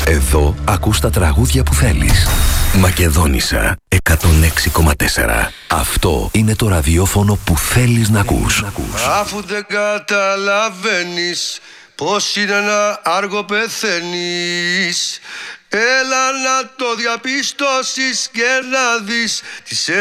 Εδώ ακούς τα τραγούδια που θέλεις. Μακεδόνισσα 106,4. Αυτό είναι το ραδιόφωνο που θέλεις να ακούς. Αφού δεν καταλαβαίνεις πως είναι ένα άργο πεθαίνεις, έλα να το διαπιστώσεις και να δεις τις